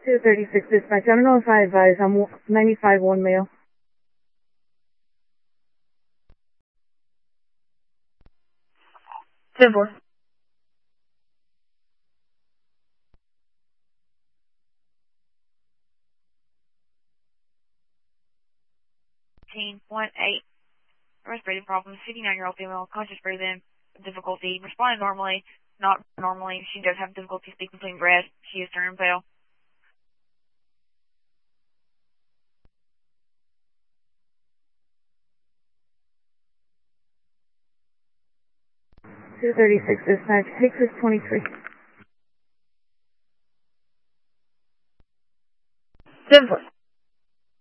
236 dispatch. I don't know if I advise. I'm 95-1 male. Simple. 1-8. Arrest breathing problems. 59-year-old female. Conscious breathing. Difficulty. Responding normally. Not normally. She does have difficulty speaking between breaths. She is turning pale. .236 dispatch. Hicks is 23. Simple.